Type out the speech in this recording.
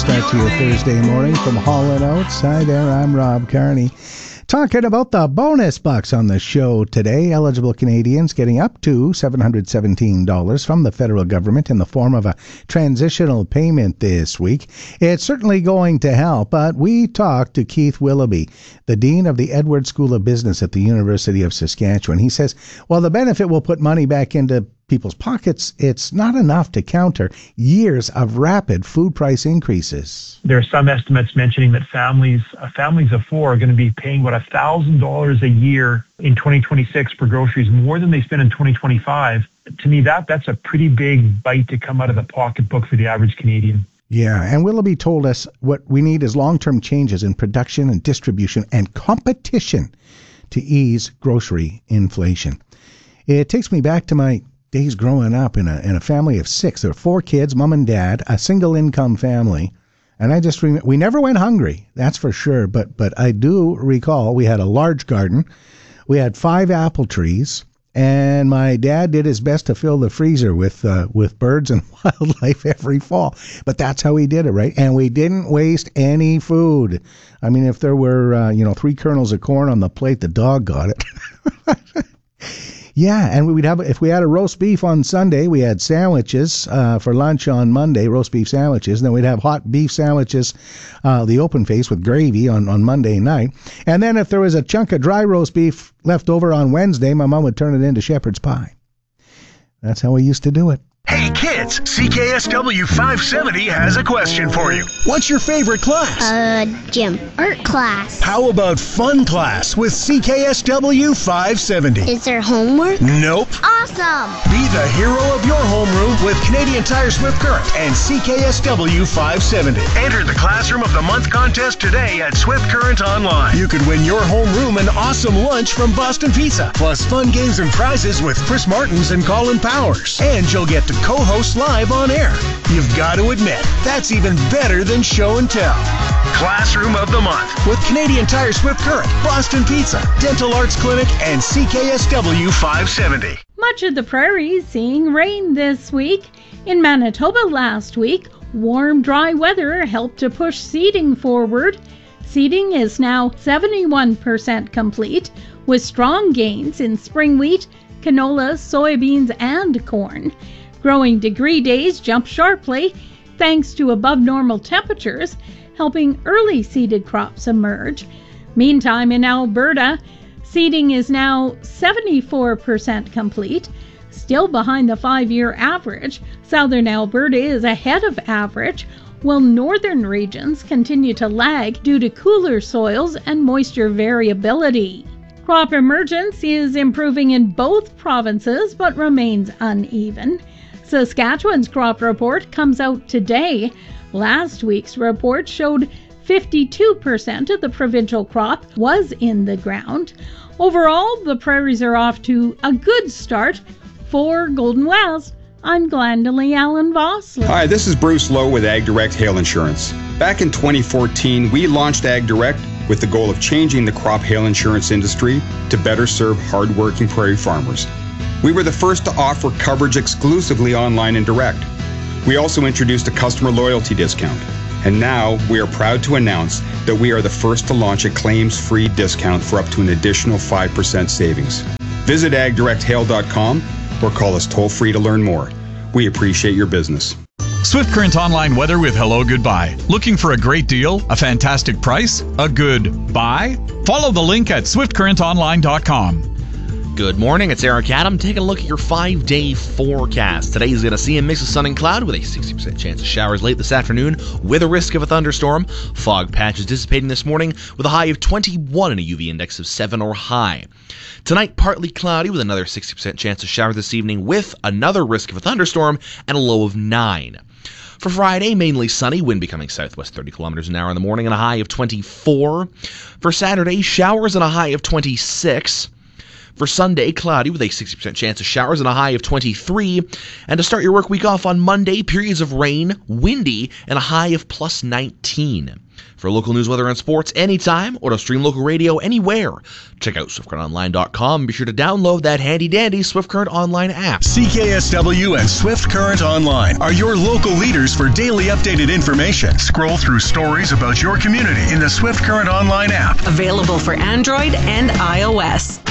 start to your Thursday morning from Hauling Oats. Hi there, I'm Rob Carney. Talking about the bonus bucks on the show today. Eligible Canadians getting up to $717 from the federal government in the form of a transitional payment this week. It's certainly going to help, but we talked to Keith Willoughby, the Dean of the Edwards School of Business at the University of Saskatchewan. He says, while the benefit will put money back into people's pockets, it's not enough to counter years of rapid food price increases. There are some estimates mentioning that families of four are going to be paying about $1,000 a year in 2026 for groceries, more than they spend in 2025. To me, that's a pretty big bite to come out of the pocketbook for the average Canadian. Yeah, and Willoughby told us what we need is long-term changes in production and distribution and competition to ease grocery inflation. It takes me back to my days growing up in a family of six. There were four kids, mom and dad, a single income family. And I just remember, we never went hungry, that's for sure. But I do recall we had a large garden. We had 5 apple trees. And my dad did his best to fill the freezer with birds and wildlife every fall. But that's how he did it, right? And we didn't waste any food. I mean, if there were, 3 kernels of corn on the plate, the dog got it. Yeah, and if we had a roast beef on Sunday, we had sandwiches for lunch on Monday, roast beef sandwiches. And then we'd have hot beef sandwiches, the open face with gravy on Monday night. And then if there was a chunk of dry roast beef left over on Wednesday, my mom would turn it into shepherd's pie. That's how we used to do it. Hey kids, CKSW 570 has a question for you. What's your favorite class? Gym. Art class. How about fun class with CKSW 570? Is there homework? Nope. Awesome! Be the hero of your homeroom with Canadian Tire Swift Current and CKSW 570. Enter the Classroom of the Month contest today at Swift Current Online. You could win your homeroom an awesome lunch from Boston Pizza, plus fun games and prizes with Chris Martins and Colin Powers. And you'll get to co-host live on air. You've got to admit, that's even better than show and tell. Classroom of the Month with Canadian Tire Swift Current, Boston Pizza, Dental Arts Clinic, and CKSW 570. Much of the prairie seeing rain this week. In Manitoba last week, warm, dry weather helped to push seeding forward. Seeding is now 71% complete, with strong gains in spring wheat, canola, soybeans, and corn. Growing degree days jump sharply thanks to above normal temperatures, helping early seeded crops emerge. Meantime, in Alberta, seeding is now 74% complete, still behind the 5-year average. Southern Alberta is ahead of average, while northern regions continue to lag due to cooler soils and moisture variability. Crop emergence is improving in both provinces but remains uneven. Saskatchewan's crop report comes out today. Last week's report showed 52% of the provincial crop was in the ground. Overall, the prairies are off to a good start. For Golden West, I'm Glendalee Allen Vosloo. Hi, this is Bruce Lowe with Ag Direct Hail Insurance. Back in 2014, we launched Ag Direct with the goal of changing the crop hail insurance industry to better serve hard-working prairie farmers. We were the first to offer coverage exclusively online and direct. We also introduced a customer loyalty discount. And now we are proud to announce that we are the first to launch a claims-free discount for up to an additional 5% savings. Visit agdirecthail.com or call us toll-free to learn more. We appreciate your business. Swift Current Online Weather with Hello Goodbye. Looking for a great deal, a fantastic price, a good buy? Follow the link at swiftcurrentonline.com. Good morning, it's Eric Adam taking a look at your 5-day forecast. Today is going to see a mix of sun and cloud with a 60% chance of showers late this afternoon with a risk of a thunderstorm. Fog patches dissipating this morning with a high of 21 and a UV index of 7 or high. Tonight, partly cloudy with another 60% chance of showers this evening with another risk of a thunderstorm and a low of 9. For Friday, mainly sunny, wind becoming southwest 30 kilometers an hour in the morning and a high of 24. For Saturday, showers and a high of 26. For Sunday, cloudy with a 60% chance of showers and a high of 23. And to start your work week off on Monday, periods of rain, windy, and a high of plus 19. For local news, weather, and sports anytime, or to stream local radio anywhere, check out SwiftCurrentOnline.com. Be sure to download that handy-dandy Swift Current Online app. CKSW and Swift Current Online are your local leaders for daily updated information. Scroll through stories about your community in the Swift Current Online app. Available for Android and iOS.